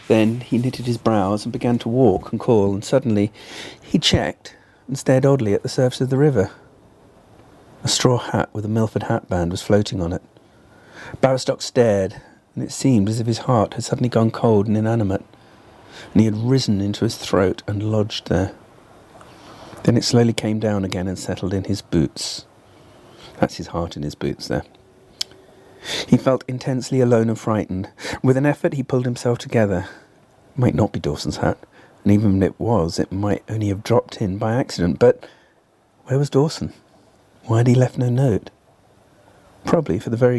Then he knitted his brows and began to walk and call, and suddenly he checked and stared oddly at the surface of the river. A straw hat with a Milford hatband was floating on it. Barstock stared, and it seemed as if his heart had suddenly gone cold and inanimate, and he had risen into his throat and lodged there. Then it slowly came down again and settled in his boots. That's his heart in his boots there. He felt intensely alone and frightened. With an effort he pulled himself together. It might not be Dawson's hat, and even if it was, it might only have dropped in by accident. But where was Dawson? Why had he left no note? Probably for the very